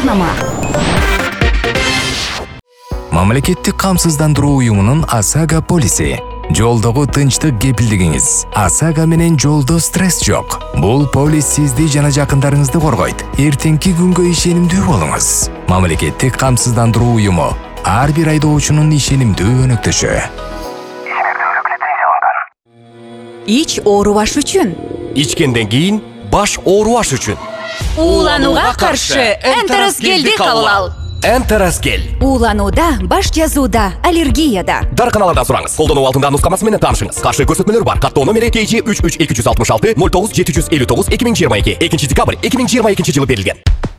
жарнама. Мамлекеттик камсыздандыруу уюмунун ОСАГО полиси. Жолдогу тынчтык кепилдигиңиз. ОСАГО менен жолдо стресс жок. Бул полис сизди жана жакындарыңызды коргойт. Эртеңки күнгө ишенимдүү болуңуз. Мамлекеттик камсыздандыруу уюму. Ар бир айдоочунун ишенимдүү өнөктөшү. Ич оорубаш үчүн. Ичкенден кийин баш оорубаш үчүн. Ууланууга каршы Энтеросгелди кабыл ал. Энтеросгел. Ууланууда, баш жазууда, аллергияда. Дарканалардан сураңыз. Колдонуу алдында нускамасы менен таанышыңыз. Каршы көрсөтмөлөр бар. Каттоо номери KG 33266 09 759 2022. 2 декабрь 2022 жылы берилген.